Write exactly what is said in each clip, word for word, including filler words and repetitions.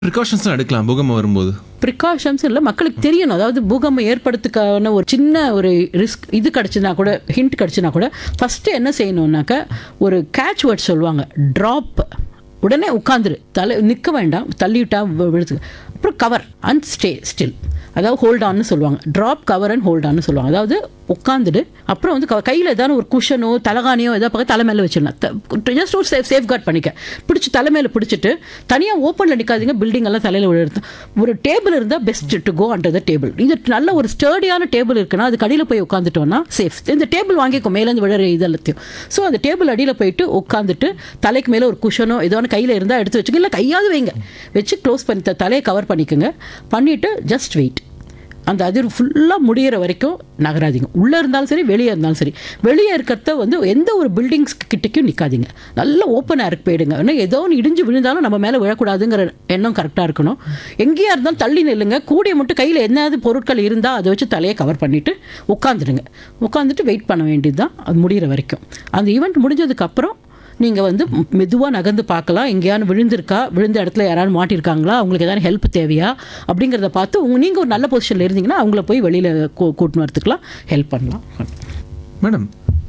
ப்ரிகாஷன்ஸ்லாம் எடுக்கலாம் பூகம்பம் வரும்போது? ப்ரிகாஷன்ஸ் இல்லை, மக்களுக்கு தெரியணும். அதாவது பூகம்பம் ஏற்படுறதுக்கான ஒரு சின்ன ஒரு ரிஸ்க் இது கிடச்சுனா கூட, ஹிண்ட் கிடச்சுனா கூட ஃபஸ்ட்டு என்ன செய்யணுன்னாக்கா ஒரு கேட்ச் வேர்ட் சொல்லுவாங்க, ட்ராப். உடனே உட்காந்துரு, தலை நிற்க வேண்டாம், தள்ளிவிட்டா விழுத்து. அப்புறம் கவர் அண்ட் ஸ்டே ஸ்டில், அதாவது ஹோல்ட் ஆன்னு சொல்லுவாங்க. ட்ராப், கவர் அண்ட் ஹோல்ட் ஆன்னு சொல்லுவாங்க. அதாவது உட்காந்துடு, அப்புறம் வந்து கையில் ஏதாவது ஒரு குஷனோ தலகாணியோ ஏதாவது பக்கம் தலை மேலே வச்சிடலாம். ஜஸ்ட் ஒரு சேஃப் சேஃப் கார்ட் பண்ணிக்க, பிடிச்சி தலை மேலே பிடிச்சிட்டு தனியாக ஓப்பனில் நிற்காதீங்க. பில்டிங் எல்லாம் தலையில் விழுறது. ஒரு டேபிள் இருந்தால் best to go under the table. இது நல்ல ஒரு ஸ்டர்டியான டேபிள் இருக்குன்னா அது அடியில் போய் உட்காந்துட்டோம்னா சேஃப். இந்த டேபிள் வாங்கிக்கோ, மேலேருந்து விழுற இது எல்லாத்தையும். ஸோ அந்த டேபிள் அடியில் போயிட்டு உட்காந்துட்டு தலைக்கு மேலே ஒரு குஷனோ ஏதோ கையில் இருந்தால் எடுத்து வச்சுக்க, இல்லை கையாவது வைங்க, வச்சு க்ளோஸ் பண்ணி தலையை கவர் பண்ணிக்கோங்க. பண்ணிவிட்டு ஜஸ்ட் வெயிட். அந்த அதிர் ஃபுல்லாக முடிகிற வரைக்கும் நகராதிங்க. உள்ளே இருந்தாலும் சரி, வெளியே இருந்தாலும் சரி. வெளியே இருக்கிறத வந்து எந்த ஒரு பில்டிங்ஸ் கிட்டக்கும் நிற்காதீங்க. நல்லா ஓப்பன் ஏருக்கு போயிடுங்க. ஏன்னா ஏதோ ஒன்று இடிஞ்சு விழுந்தாலும் நம்ம மேலே விழக்கூடாதுங்கிற எண்ணம் கரெக்டாக இருக்கணும். எங்கேயா இருந்தாலும் தள்ளி நில்லுங்க. கூடிய மட்டும் கையில் என்னது பொருட்கள் இருந்தால் அதை வச்சு தலையை கவர் பண்ணிவிட்டு உட்காந்துடுங்க. உட்காந்துட்டு வெயிட் பண்ண வேண்டியது தான் அது முடிகிற வரைக்கும். அந்த ஈவெண்ட் முடிஞ்சதுக்கப்புறம் நீங்கள் வந்து மெதுவாக நகர்ந்து பார்க்கலாம். எங்கேயானு விழுந்திருக்கா, விழுந்த இடத்துல யாராவது மாட்டியிருக்காங்களா, அவங்களுக்கு ஏதாவது ஹெல்ப் தேவையா அப்படிங்கிறத பார்த்து உங்கள் நீங்கள் ஒரு நல்ல பொசிஷனில் இருந்தீங்கன்னா அவங்கள போய் வெளியில் கூட்டின்னு வரத்துக்குலாம் ஹெல்ப் பண்ணலாம். மேடம்,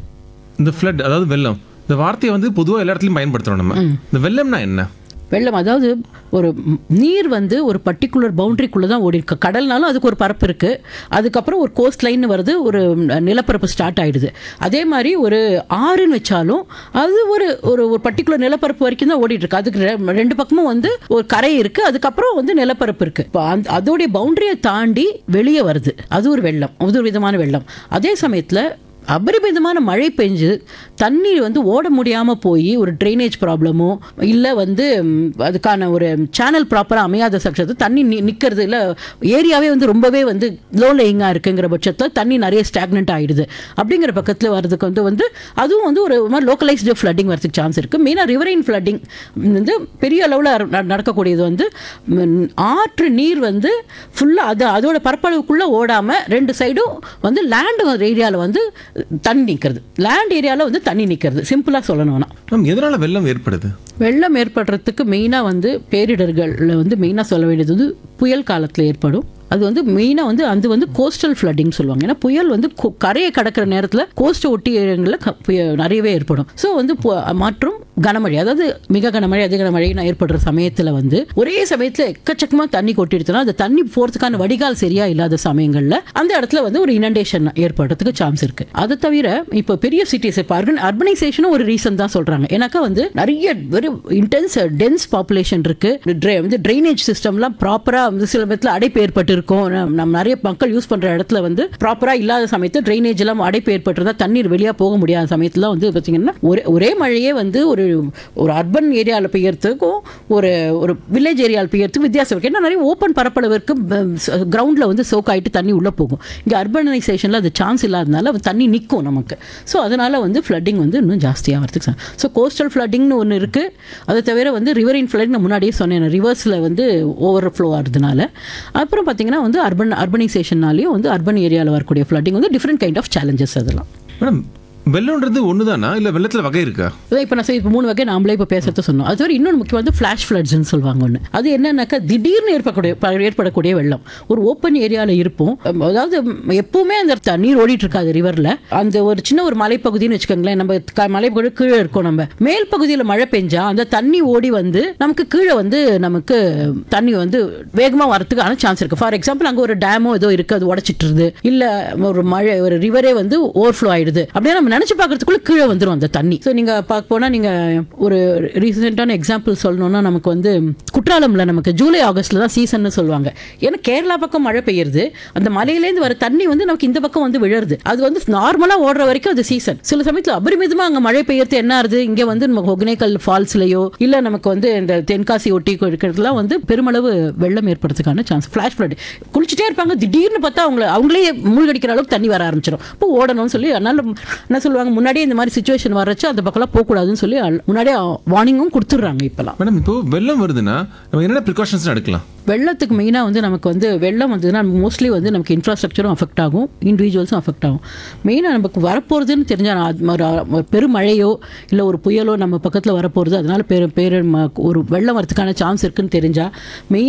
இந்த ஃப்ளட் அதாவது வெள்ளம், இந்த வார்த்தையை வந்து பொதுவாக எல்லா இடத்துலையும் பயன்படுத்துகிறோம் நம்ம. இந்த வெள்ளம்னா என்ன? வெள்ளம் அதாவது ஒரு நீர் வந்து ஒரு பர்டிகுலர் பவுண்டரிக்குள்ளே தான் ஓடி இருக்கு. கடல்னாலும் அதுக்கு ஒரு பரப்பு இருக்குது. அதுக்கப்புறம் ஒரு கோஸ்ட் லைன் வருது, ஒரு நிலப்பரப்பு ஸ்டார்ட் ஆகிடுது. அதே மாதிரி ஒரு ஆறுன்னு வச்சாலும் அது ஒரு ஒரு ஒரு பர்டிகுலர் நிலப்பரப்பு வரைக்கும் தான் ஓடிட்டு இருக்கு. அதுக்கு ரெண்டு பக்கமும் வந்து ஒரு கரை இருக்குது, அதுக்கப்புறம் வந்து நிலப்பரப்பு இருக்குது. இப்போ அந்த அதோடைய பவுண்டரியை தாண்டி வெளியே வருது, அது ஒரு வெள்ளம், அது ஒரு விதமான வெள்ளம். அதே சமயத்தில் அபரிமிதமான மழை பெஞ்சு தண்ணீர் வந்து ஓட முடியாமல் போய் ஒரு ட்ரைனேஜ் ப்ராப்ளமோ இல்லை வந்து அதுக்கான ஒரு சேனல் ப்ராப்பராக அமையாத பட்சத்தில் தண்ணி நி நிற்கிறது இல்லை, ஏரியாவே வந்து ரொம்பவே வந்து லோ லேயிங்காக இருக்குங்கிற பட்சத்தில் தண்ணி நிறைய ஸ்டாக்னண்ட் ஆகிடுது. அப்படிங்கிற பக்கத்தில் வர்றதுக்கு வந்து வந்து அதுவும் வந்து ஒரு மாதிரி லோக்கலைஸ்டு ஃப்ளட்டிங் வரதுக்கு சான்ஸ் இருக்குது. மெயினாக ரிவரைன் ஃப்ளட்டிங் வந்து பெரிய அளவில் நடக்கக்கூடியது வந்து ஆற்று நீர் வந்து ஃபுல்லாக அது அதோட பரப்பளவுக்குள்ளே ஓடாமல் ரெண்டு சைடும் வந்து லேண்டு ஏரியாவில் வந்து தண்ணி நிற்கிறது, லேண்ட் ஏரியாவில் வந்து தண்ணி நிற்கிறது. சிம்பிளாக சொல்லணும்னா எதனால் வெள்ளம் ஏற்படுது? வெள்ளம் ஏற்படுறதுக்கு மெயினாக வந்து பேரிடர்களில் வந்து மெயினாக சொல்ல வேண்டியது வந்து புயல் காலத்தில் ஏற்படும். அது வந்து மெயினாக வந்து அது வந்து கோஸ்டல் ஃப்ளட்டிங் சொல்லுவாங்க. ஏன்னா புயல் வந்து கரையை கடக்கிற நேரத்தில் கோஸ்ட்டை ஒட்டி இடங்களில் நிறையவே ஏற்படும். ஸோ வந்து மற்றும் கனமழை, அதாவது மிக கனமழை அதிக கனமழை ஏற்படுற சமயத்தில் வந்து ஒரே சமயத்தில் எக்கச்சக்கமாக தண்ணி கொட்டிடுச்சுன்னா அந்த தண்ணி போகிறதுக்கான வடிகால் சரியா இல்லாத சமயங்களில் அந்த இடத்துல வந்து ஒரு இனண்டேஷன் ஏற்படுறதுக்கு சான்ஸ் இருக்கு. அதை தவிர இப்போ பெரிய சிட்டிஸ் இப்போ அர்பன் அர்பனைசேஷனும் ஒரு ரீசன் தான் சொல்றாங்க. ஏன்னாக்கா வந்து நிறைய வெரி இன்டென்ஸ் டென்ஸ் பாப்புலேஷன் இருக்கு. வந்து ட்ரைனேஜ் சிஸ்டம்லாம் ப்ராப்பராக வந்து சில விதத்தில் அடைப்பு ஏற்பட்டு இருக்கும். நம்ம நிறைய மக்கள் யூஸ் பண்ற இடத்துல வந்து ப்ராப்பரா இல்லாத சமயத்தில் ட்ரைனேஜ் எல்லாம் அடைப்பு ஏற்பட்டுறதா தண்ணீர் வெளியே போக முடியாத சமயத்தில் வந்து பார்த்தீங்கன்னா ஒரே ஒரே மழையே வந்து ஒரு ஒரு அர்பன் ஏரியாவில் பெய்யறதுக்கும் ஒரு ஒரு வில்லேஜ் ஏரியாவில் பெய்யறதுக்கும் வித்தியாசம் இருக்குது. ஏன்னா நிறைய ஓப்பன் பரப்பளவு இருக்கு, கிரவுண்டில் வந்து சோக் ஆகிட்டு தண்ணி உள்ளே போகும். இங்கே அர்பனைசேஷனில் அது சான்ஸ் இல்லாதனால தண்ணி நிற்கும் நமக்கு. ஸோ அதனால வந்து ஃப்ளட்டிங் வந்து இன்னும் ஜாஸ்தியாக வரதுக்கு. ஸோ கோஸ்டல் ஃப்ளட்டிங்னு ஒன்று இருக்குது. அதை தவிர வந்து ரிவரின் ஃப்ளட்டிங் நான் முன்னாடியே சொன்னேன், ரிவர்ஸில் வந்து ஓவர் ஃப்ளோ ஆகிறதுனால. அப்புறம் பார்த்தீங்கன்னா வந்து அர்பன் அர்பனைசேஷன்னாலேயும் வந்து அர்பன் ஏரியாவில் வரக்கூடிய ஃப்ளட்டிங் வந்து டிஃப்ரெண்ட் கைண்ட் ஆஃப் சேலஞ்சஸ். அதெல்லாம் மேடம், வெள்ளம்ன்றது ஒன்று தானா இல்லை வெள்ளத்தில் வகை இருக்கா? இப்போ நான் இப்போ மூணு வகை நாமளே இப்போ பேசுறது சொன்னோம். அது வரை இன்னொன்று முக்கியம் வந்து ஃப்ளாஷ் ஃப்ளட்ஸ்ன்னு சொல்லுவாங்க. ஒன்று அது என்னன்னாக்கா திடீர்னு ஏற்படக்கூடிய ஏற்படக்கூடிய வெள்ளம். ஒரு ஓப்பன் ஏரியாவில் இருப்போம், அதாவது எப்பவுமே அந்த தண்ணீர் ஓடிட்டு இருக்காது ரிவரில். அந்த ஒரு சின்ன ஒரு மலைப்பகுதின்னு வச்சுக்கோங்களேன், நம்ம மலைப்பகுதி கீழே இருக்கோம், நம்ம மேல் பகுதியில் மழை பெஞ்சா அந்த தண்ணி ஓடி வந்து நமக்கு கீழே வந்து நமக்கு தண்ணி வந்து வேகமாக வரதுக்கான சான்ஸ் இருக்குது. ஃபார் எக்ஸாம்பிள் அங்கே ஒரு டேமோ ஏதோ இருக்குது, அது உடச்சிட்டுருது, இல்லை ஒரு மழை ஒரு ரிவரே வந்து ஓவர்ஃப்ளோ ஆயிடுது அப்படியே நம்ம நினைச்சு பார்க்கறதுக்குள்ள கீழே வந்துடும் அந்த தண்ணி. ஸோ நீங்க பார்க்க போனா நீங்க ஒரு ரீசெண்டான எக்ஸாம்பிள் சொல்லணும்னா நமக்கு வந்து குற்றாலம்ல நமக்கு ஜூலை ஆகஸ்ட்ல தான் சீசன் சொல்லுவாங்க. ஏன்னா கேரளா பக்கம் மழை பெய்யுறது, அந்த மலையிலேருந்து வர தண்ணி வந்து நமக்கு இந்த பக்கம் வந்து விழுறது. அது வந்து நார்மலா ஓடுற வரைக்கும் அது சீசன். சில சமயத்தில் அபரிமிதமா அங்கே மழை பெய்யறது என்ன ஆகுது, இங்கே வந்து நமக்கு ஒகேனக்கல் ஃபால்ஸ்லயோ இல்லை நமக்கு வந்து இந்த தென்காசி ஒட்டி இருக்கிறதுலாம் வந்து பெருமளவு வெள்ளம் ஏற்படுறதுக்கான சான்ஸ். ஃபிளாஷ் ஃப்ளட் குளிச்சுட்டே இருப்பாங்க, திடீர்னு பார்த்தா அவங்க அவங்களே மூழ்கடிக்கிற அளவுக்கு தண்ணி வர ஆரம்பிச்சிடும். இப்போ ஓடணும்னு சொல்லி அதனால என்ன சொல்லுவாங்க, முன்னாடியே இந்த மாதிரி சிச்சுவேஷன் வரச்சு அந்த பக்கம்லாம் போகக்கூடாதுன்னு சொல்லி முன்னாடியே வார்னிங்கும் கொடுத்துட்றாங்க. இப்போலாம் மேடம், இப்போ வெள்ளம் வருதுன்னா நம்ம என்னென்ன ப்ரிகாஷன்ஸ் எடுக்கலாம்? வெள்ளத்துக்கு மெயினாக வந்து நமக்கு வந்து வெள்ளம் வந்ததுன்னா மோஸ்ட்லி வந்து நமக்கு இன்ஃப்ராஸ்ட்ரக்சரும் அஃபெக்ட் ஆகும், இண்டிவிஜுவல்ஸும் அஃபெக்ட் ஆகும். மெயினாக நமக்கு வரப்போகிறதுன்னு தெரிஞ்சால் பெருமழையோ இல்லை ஒரு புயலோ நம்ம பக்கத்தில் வரப்போகிறது, அதனால பேர் பேர் ஒரு வெள்ளம் வரதுக்கான சான்ஸ் இருக்குன்னு தெரிஞ்சால் மெயின்